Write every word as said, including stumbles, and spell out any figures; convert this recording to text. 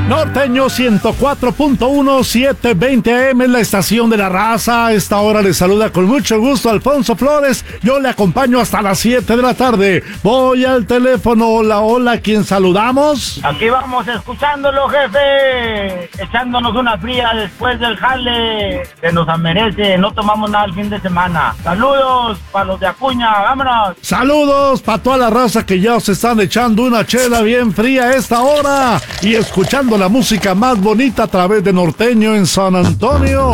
Norteño ciento cuatro punto uno, setecientos veinte A M en la estación de la raza. A esta hora le saluda con mucho gusto Alfonso Flores. Yo le acompaño hasta las siete de la tarde. Voy al teléfono. Hola, hola, ¿quién saludamos? Aquí vamos escuchándolo, jefe. Echándonos una fría después del jale que nos merece. No tomamos nada el fin de semana. Saludos para los de Acuña, vámonos. Saludos para toda la raza que ya se están echando una chela bien fría a esta hora y escuchando la música más bonita a través de Norteño en San Antonio.